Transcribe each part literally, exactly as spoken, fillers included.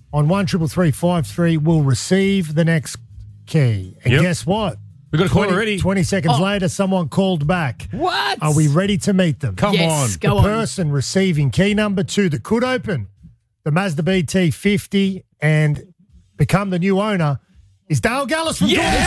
on one triple three five three will receive the next key. And Yep. guess what? We've got a call twenty, already. twenty seconds Oh. later, someone called back. What? Are we ready to meet them? Come Yes, on. go the on. person receiving key number two that could open the Mazda B T fifty and become the new owner is Dale Gallus from Gordon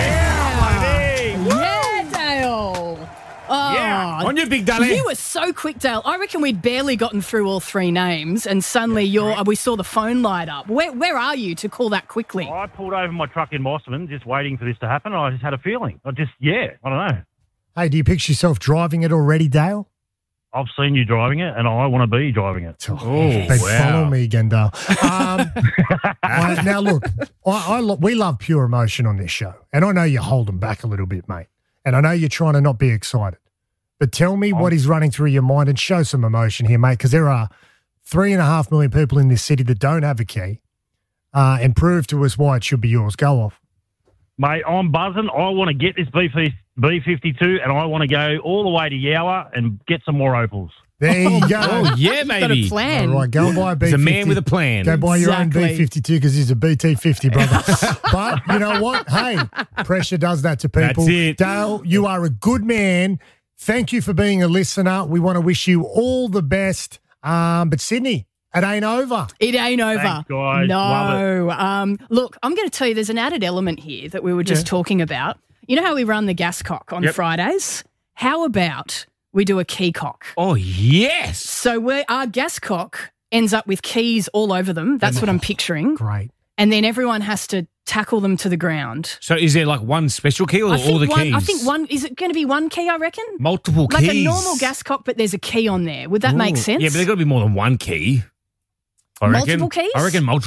Yeah, Dale. Oh, Yeah. On you, big Dale. You were so quick, Dale. I reckon we'd barely gotten through all three names, and suddenly you're. We saw the phone light up. Where Where are you to call that quickly? I pulled over my truck in Mosman just waiting for this to happen. I just had a feeling. I just, yeah, I don't know. Hey, do you picture yourself driving it already, Dale? I've seen you driving it, and I want to be driving it. Oh, wow. follow me again, Dale. Um, I- now, look, I, I lo- we love pure emotion on this show, and I know you hold them back a little bit, mate, and I know you're trying to not be excited. But tell me what is running through your mind and show some emotion here, mate, because there are three and a half million people in this city that don't have a key, uh, and prove to us why it should be yours. Go off. Mate, I'm buzzing. I want to get this B fifty-two, and I want to go all the way to Yower and get some more Opals. There you go. Oh, yeah, Got baby. a plan. All right, go and buy a B fifty. He's a man with a plan. Go buy your own Exactly. B fifty-two because he's a B T fifty, brother. But you know what? Hey, pressure does that to people. That's it. Dale, you are a good man. Thank you for being a listener. We want to wish you all the best. Um, but Sydney, it ain't over. It ain't over. Thanks, guys. No. Um, look, I'm going to tell you there's an added element here that we were just talking about. You know how we run the gas cock on Yep. Fridays? How about we do a key cock? Oh, yes. So we're, our gas cock ends up with keys all over them. That's what I'm picturing. Great. And then everyone has to tackle them to the ground. So is there like one special key or I think all the one, keys? I think one, is it going to be one key, I reckon? Multiple Like keys. a normal gas cock, but there's a key on there. Would that make Ooh. sense? Yeah, but there's got to be more than one key. I reckon. Multiple keys? I reckon multiple.